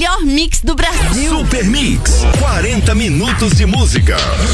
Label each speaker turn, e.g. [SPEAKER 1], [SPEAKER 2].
[SPEAKER 1] melhor mix do Brasil.
[SPEAKER 2] Super Mix, 40 minutos de música.